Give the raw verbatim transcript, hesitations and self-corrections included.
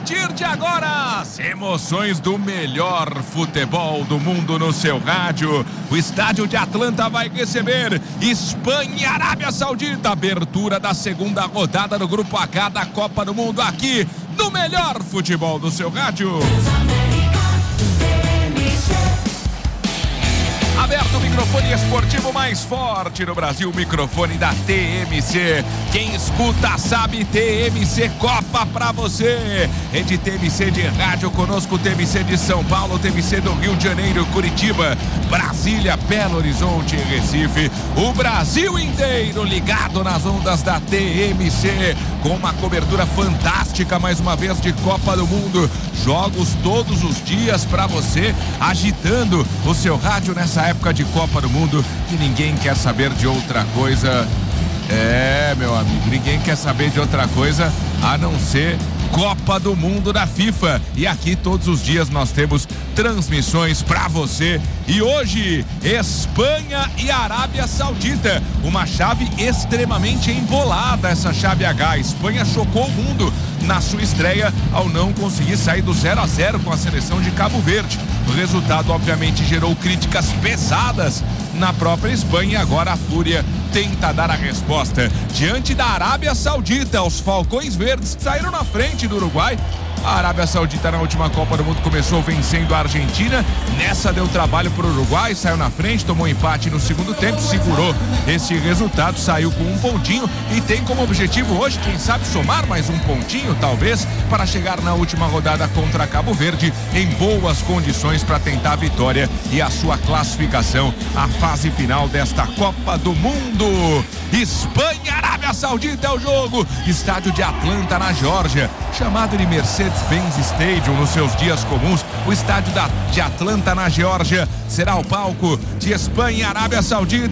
partir de agora, as emoções do melhor futebol do mundo no seu rádio. O estádio de Atlanta vai receber Espanha e Arábia Saudita, abertura da segunda rodada do Grupo H da Copa do Mundo, aqui no melhor futebol do seu rádio. Aberto o microfone esportivo mais forte no Brasil, o microfone da T M C. Quem escuta sabe, T M C Copa pra você. Rede T M C de rádio, conosco T M C de São Paulo, T M C do Rio de Janeiro, Curitiba, Brasília, Belo Horizonte e Recife. O Brasil inteiro ligado nas ondas da T M C, com uma cobertura fantástica mais uma vez de Copa do Mundo. Jogos todos os dias pra você, agitando o seu rádio nessa época de Copa do Mundo, que ninguém quer saber de outra coisa. É, meu amigo, ninguém quer saber de outra coisa a não ser Copa do Mundo da FIFA. E aqui todos os dias nós temos transmissões pra você. E hoje, Espanha e Arábia Saudita, uma chave extremamente embolada, essa chave H. A Espanha chocou o mundo na sua estreia ao não conseguir sair do zero a zero com a seleção de Cabo Verde. O resultado obviamente gerou críticas pesadas na própria Espanha, e agora a Fúria tenta dar a resposta diante da Arábia Saudita. Os Falcões Verdes saíram na frente do Uruguai. A Arábia Saudita na última Copa do Mundo começou vencendo a Argentina, nessa deu trabalho para o Uruguai, saiu na frente, tomou empate no segundo tempo, segurou esse resultado, saiu com um pontinho e tem como objetivo hoje, quem sabe, somar mais um pontinho talvez, para chegar na última rodada contra Cabo Verde em boas condições para tentar a vitória e a sua classificação à fase final desta Copa do Mundo. Espanha, Arábia Saudita é o jogo, estádio de Atlanta na Geórgia, chamado de Mercedes-Benz Stadium nos seus dias comuns. O estádio da, de Atlanta na Geórgia será o palco de Espanha e Arábia Saudita.